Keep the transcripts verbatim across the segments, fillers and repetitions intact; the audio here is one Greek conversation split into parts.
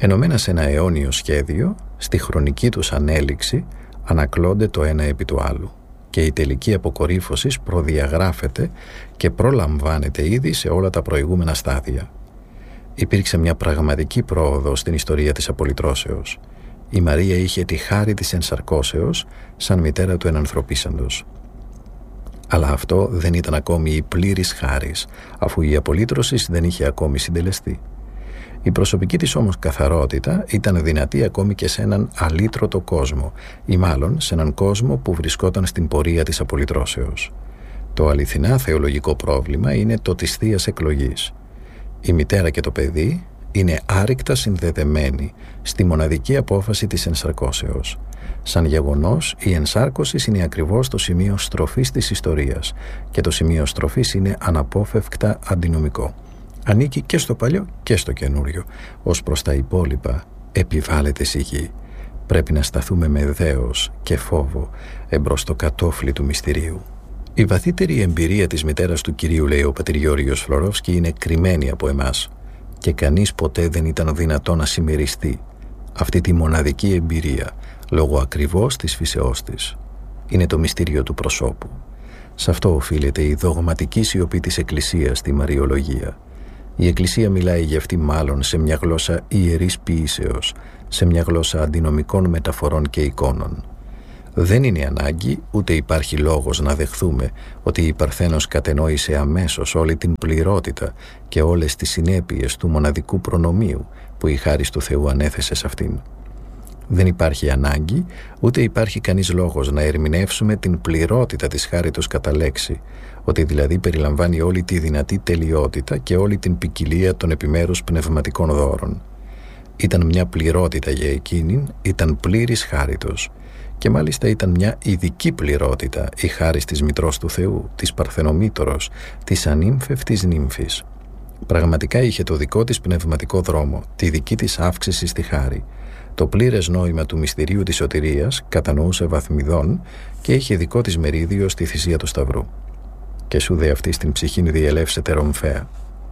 ενωμένα σε ένα αιώνιο σχέδιο, στη χρονική τους ανέλυξη ανακλώνται το ένα επί του άλλου και η τελική αποκορύφωση προδιαγράφεται και προλαμβάνεται ήδη σε όλα τα προηγούμενα στάδια. Υπήρξε μια πραγματική πρόοδο στην ιστορία της απολυτρώσεως. Η Μαρία είχε τη χάρη της ενσαρκώσεως σαν μητέρα του ενανθρωπίσαντος. Αλλά αυτό δεν ήταν ακόμη η πλήρης χάρις, αφού η απολύτρωση δεν είχε ακόμη συντελεστεί. Η προσωπική της όμως καθαρότητα ήταν δυνατή ακόμη και σε έναν αλήτρωτο κόσμο, ή μάλλον σε έναν κόσμο που βρισκόταν στην πορεία της απολυτρώσεως. Το αληθινά θεολογικό πρόβλημα είναι το της θείας εκλογής. Η μητέρα και το παιδί είναι άρρηκτα συνδεδεμένοι στη μοναδική απόφαση της ενσαρκώσεως. Σαν γεγονός, η ενσάρκωση είναι ακριβώς το σημείο στροφής της ιστορίας και το σημείο στροφής είναι αναπόφευκτα αντινομικό. Ανήκει και στο παλιό και στο καινούριο. Ως προς τα υπόλοιπα επιβάλλεται σιγή. Πρέπει να σταθούμε με δέος και φόβο εμπρός στο κατόφλι του μυστηρίου. Η βαθύτερη εμπειρία της μητέρας του Κυρίου, λέει ο πατήρ Γεώργιος Φλωρόφσκι, είναι κρυμμένη από εμάς και κανείς ποτέ δεν ήταν δυνατό να συμμεριστεί αυτή τη μοναδική εμπειρία λόγω ακριβώς της φύσεώς της. Είναι το μυστήριο του προσώπου. Σε αυτό οφείλεται η δογματική σιωπή της Εκκλησίας στη Μαριολογία. Η Εκκλησία μιλάει για αυτή μάλλον σε μια γλώσσα ιερής ποιήσεως, σε μια γλώσσα αντινομικών μεταφορών και εικόνων. Δεν είναι ανάγκη, ούτε υπάρχει λόγος να δεχθούμε ότι η Παρθένος κατενόησε αμέσως όλη την πληρότητα και όλες τις συνέπειες του μοναδικού προνομίου που η χάρις του Θεού ανέθεσε σε αυτήν. Δεν υπάρχει ανάγκη, ούτε υπάρχει κανείς λόγος να ερμηνεύσουμε την πληρότητα της χάριτος κατά λέξη, ότι δηλαδή περιλαμβάνει όλη τη δυνατή τελειότητα και όλη την ποικιλία των επιμέρους πνευματικών δώρων. Ήταν μια πληρότητα για εκείνην, ήταν πλήρης χάριτος. Και μάλιστα ήταν μια ειδική πληρότητα η χάρις της Μητρός του Θεού, της Παρθενομήτωρος, της ανήμφευτης νύμφης. Πραγματικά είχε το δικό της πνευματικό δρόμο, τη δική της αύξηση στη χάρη. Το πλήρες νόημα του μυστηρίου της σωτηρίας κατανοούσε βαθμιδών και είχε δικό της μερίδιο στη θυσία του Σταυρού. Και σου δε αυτή στην ψυχήν διελεύσεται ρομφαία.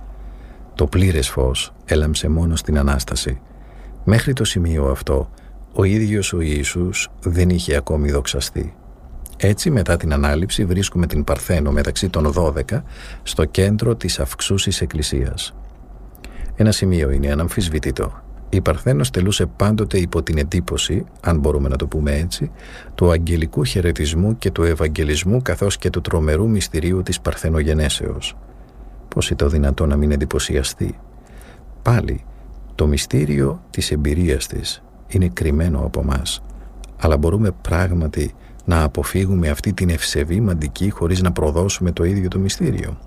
Το πλήρες φως έλαμψε μόνο στην Ανάσταση. Μέχρι το σημείο αυτό, ο ίδιος ο Ιησούς δεν είχε ακόμη δοξαστεί. Έτσι, μετά την Ανάληψη, βρίσκουμε την Παρθένο μεταξύ των δώδεκα στο κέντρο της αυξούσης Εκκλησίας. Ένα σημείο είναι αναμφισβήτητο. Η Παρθένος τελούσε πάντοτε υπό την εντύπωση, αν μπορούμε να το πούμε έτσι, του αγγελικού χαιρετισμού και του ευαγγελισμού καθώς και του τρομερού μυστηρίου της Παρθενογενέσεως. Πώς είναι το δυνατό να μην εντυπωσιαστεί? Πάλι, το μυστήριο της εμπειρίας της είναι κρυμμένο από μας, αλλά μπορούμε πράγματι να αποφύγουμε αυτή την ευσεβή μαντική χωρίς να προδώσουμε το ίδιο το μυστήριο.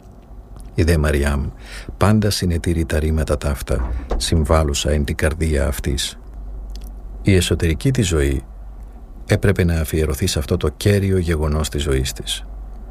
Η δε Μαριάμ πάντα συνετήρει τα ρήματα ταύτα, συμβάλλουσα εν την καρδία αυτής. Η εσωτερική της ζωή έπρεπε να αφιερωθεί σε αυτό το κέριο γεγονός της ζωής της.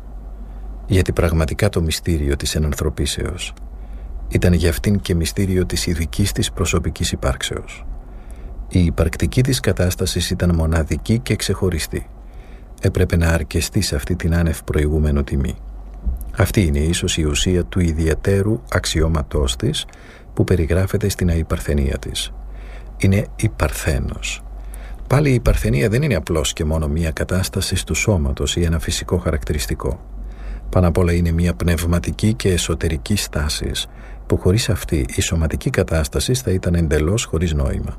Γιατί πραγματικά το μυστήριο της ενανθρωπίσεως ήταν για αυτήν και μυστήριο της ειδικής της προσωπικής υπάρξεως. Η υπαρκτική της κατάσταση ήταν μοναδική και ξεχωριστή. Έπρεπε να αρκεστεί σε αυτή την άνευ προηγούμενο τιμή. Αυτή είναι ίσως η ουσία του ιδιαιτέρου αξιώματός της που περιγράφεται στην αϊπαρθενία της. Είναι η Παρθένος. Πάλι η παρθενία δεν είναι απλώς και μόνο μία κατάσταση του σώματος ή ένα φυσικό χαρακτηριστικό. Πάνω απ' όλα είναι μία πνευματική και εσωτερική στάση που χωρίς αυτή η σωματική κατάσταση θα ήταν εντελώς χωρίς νόημα.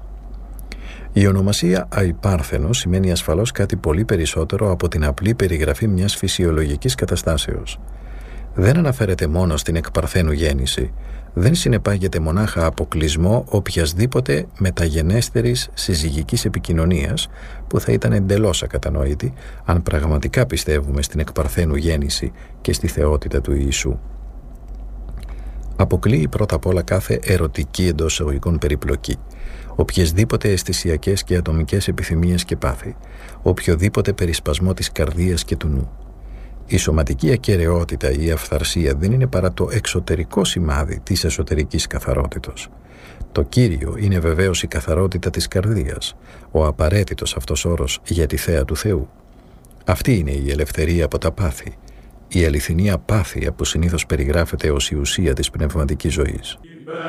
Η ονομασία αϊπάρθενος σημαίνει ασφαλώς κάτι πολύ περισσότερο από την απλή περιγραφή μιας φυσιολογικής καταστάσεως. Δεν αναφέρεται μόνο στην εκπαρθένου γέννηση, δεν συνεπάγεται μονάχα αποκλεισμό οποιασδήποτε μεταγενέστερης συζυγικής επικοινωνίας που θα ήταν εντελώς ακατανόητη αν πραγματικά πιστεύουμε στην εκπαρθένου γέννηση και στη θεότητα του Ιησού. Αποκλείει πρώτα απ' όλα κάθε ερωτική εντός εισαγωγικών περιπλοκή, οποιασδήποτε αισθησιακές και ατομικές επιθυμίες και πάθη, οποιοδήποτε περισπασμό της καρδίας και του νου. Η σωματική ακεραιότητα ή η αυθαρσία δεν είναι παρά το εξωτερικό σημάδι της εσωτερικής καθαρότητος. Το κύριο είναι βεβαίως η καθαρότητα της καρδίας, ο απαραίτητος αυτός όρος για τη θέα του Θεού. Αυτή είναι η ελευθερία από τα πάθη, η αληθινή απάθεια που συνήθως περιγράφεται ως η ουσία της πνευματικής ζωής.